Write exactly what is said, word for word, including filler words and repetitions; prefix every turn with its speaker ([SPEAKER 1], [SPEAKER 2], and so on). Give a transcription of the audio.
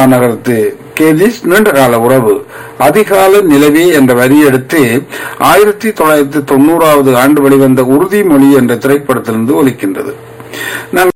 [SPEAKER 1] நகரத்து கேதிஸ் நீண்டகால உறவு அதிகால நிலவே என்ற வரியெடுத்து ஆயிரத்தி தொள்ளாயிரத்தி தொண்ணூறாவது ஆண்டு வெளிவந்த உறுதிமொழி என்ற திரைப்படத்திலிருந்து ஒலிக்கின்றது.